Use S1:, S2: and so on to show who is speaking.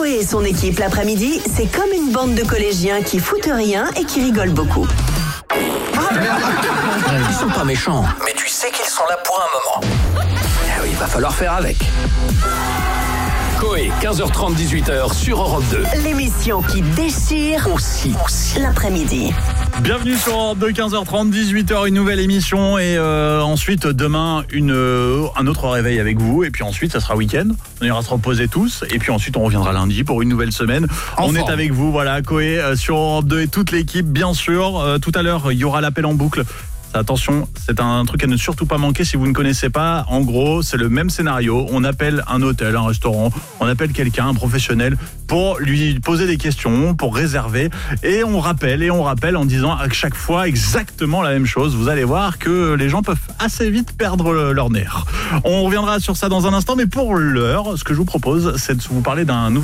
S1: Coé et son équipe l'après-midi, c'est comme une bande de collégiens qui foutent rien et qui rigolent beaucoup.
S2: Ils sont pas méchants, mais tu sais qu'ils sont là pour un moment. Eh oui, il va falloir faire avec. Coé, 15h30, 18h sur Europe 2.
S1: L'émission qui déchire
S2: Aussi.
S1: l'après-midi.
S3: Bienvenue sur Europe 2, 15h30, 18h, une nouvelle émission et ensuite demain un autre réveil avec vous et puis ensuite ça sera week-end, on ira se reposer tous et puis ensuite on reviendra lundi pour une nouvelle semaine. On est avec vous, voilà, Coé sur Europe 2 et toute l'équipe bien sûr. Tout à l'heure il y aura l'appel en boucle. Attention, c'est un truc à ne surtout pas manquer si vous ne connaissez pas. En gros, c'est le même scénario. On appelle un hôtel, un restaurant, on appelle quelqu'un, un professionnel, pour lui poser des questions, pour réserver. Et on rappelle en disant à chaque fois exactement la même chose. Vous allez voir que les gens peuvent assez vite perdre leur nerf. On reviendra sur ça dans un instant, mais pour l'heure, ce que je vous propose, c'est de vous parler d'un nouvel